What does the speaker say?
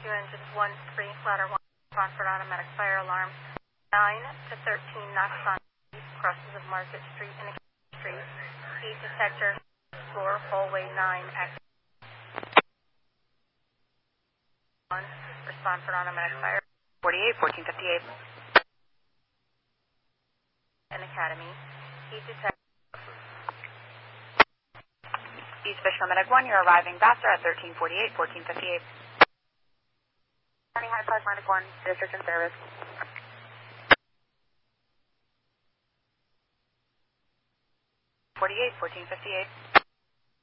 engines 1-3, ladder 1, Montfort automatic fire alarm. 9 to 13 knocks on crosses of Market Street and Street. Heat detector, floor, hallway 9, exit 1. Respond for automatic fire. 48, 1458. And Academy. Heat detector. East Fishkill Medic 1, you're arriving faster at 1348, 1458. County High Five Medic 1, district in service. 48, 1458.